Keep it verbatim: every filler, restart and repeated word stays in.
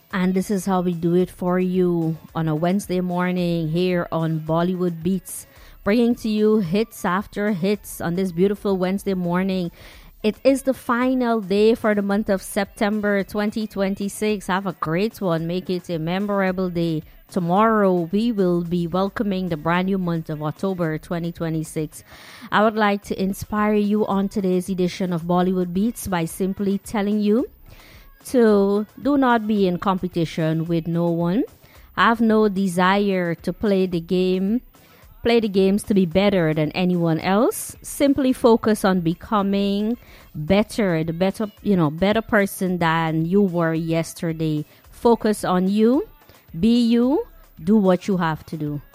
And this is how we do it for you on a Wednesday morning here on Bollywood Beats, bringing to you hits after hits on this beautiful Wednesday morning. It is the final day for the month of September twenty twenty-six. Have a great one. Make it a memorable day. Tomorrow, we will be welcoming the brand new month of October twenty twenty-six. I would like to inspire you on today's edition of Bollywood Beats by simply telling you to do not be in competition with no one. Have no desire to play the game, play the games to be better than anyone else. Simply focus on becoming better, the better, you know, better person than you were yesterday. Focus on you, be you, do what you have to do.